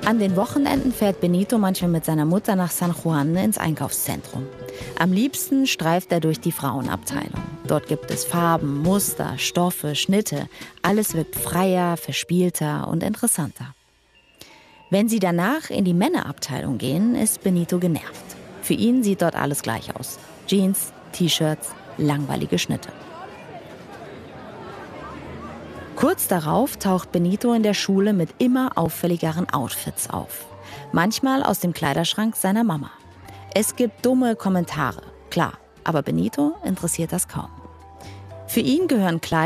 An den Wochenenden fährt Benito manchmal mit seiner Mutter nach San Juan ins Einkaufszentrum. Am liebsten streift er durch die Frauenabteilung. Dort gibt es Farben, Muster, Stoffe, Schnitte. Alles wirkt freier, verspielter und interessanter. Wenn sie danach in die Männerabteilung gehen, ist Benito genervt. Für ihn sieht dort alles gleich aus. Jeans, T-Shirts, langweilige Schnitte. Kurz darauf taucht Benito in der Schule mit immer auffälligeren Outfits auf. Manchmal aus dem Kleiderschrank seiner Mama. Es gibt dumme Kommentare, klar, aber Benito interessiert das kaum. Für ihn gehören Kleider